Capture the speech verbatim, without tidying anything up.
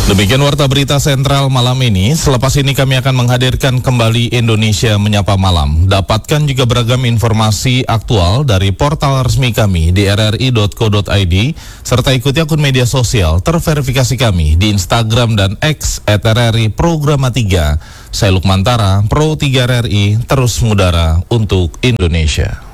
Demikian Warta Berita Sentral malam ini. Selepas ini kami akan menghadirkan kembali Indonesia Menyapa Malam. Dapatkan juga beragam informasi aktual dari portal resmi kami di r r i dot co dot i d serta ikuti akun media sosial terverifikasi kami di Instagram dan X at r r i programa tiga. Saya Lukman Tara, Pro tiga R R I, terus mengudara untuk Indonesia.